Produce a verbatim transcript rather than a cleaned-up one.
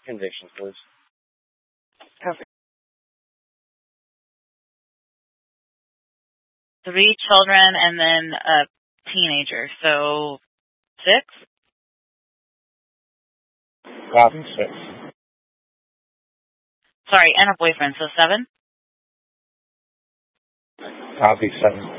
convictions, please. Perfect. Three children and then a teenager, so six? Copy, six. Sorry, and a boyfriend, so seven? Copy, seven.